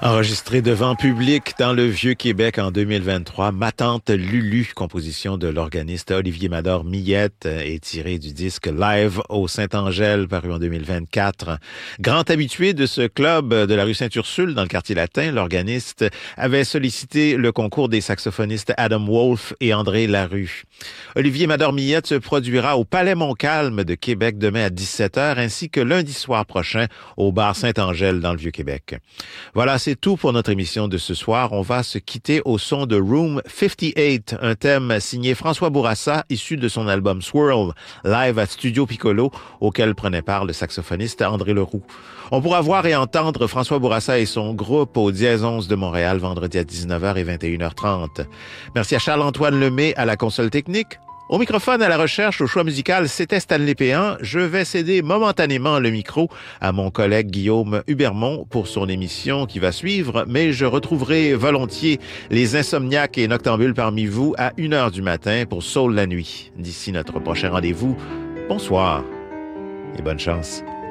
Enregistré devant public dans le Vieux-Québec en 2023, Ma tante Lulu, composition de l'organiste Olivier Mador-Millette, est tirée du disque Live au Saint-Angèle, paru en 2024. Grand habitué de ce club de la rue Sainte-Ursule, dans le quartier latin, l'organiste avait sollicité le concours des saxophonistes Adam Wolf et André Larue. Olivier Mador-Millette se produira au Palais Montcalm de Québec demain à 17h, ainsi que lundi soir prochain au bar Saint-Angèle dans le Vieux-Québec. Voilà, c'est tout pour notre émission de ce soir. On va se quitter au son de Room 58, un thème signé François Bourassa, issu de son album Swirl, live à Studio Piccolo, auquel prenait part le saxophoniste André Leroux. On pourra voir et entendre François Bourassa et son groupe au Dièse 11 de Montréal, vendredi à 19h et 21h30. Merci à Charles-Antoine Lemay à la console technique. Au microphone, à la recherche, au choix musical, c'était Stanley Péan. Je vais céder momentanément le micro à mon collègue Guillaume Hubermont pour son émission qui va suivre, mais je retrouverai volontiers les insomniaques et noctambules parmi vous à 1h du matin pour Soul la nuit. D'ici notre prochain rendez-vous, bonsoir et bonne chance.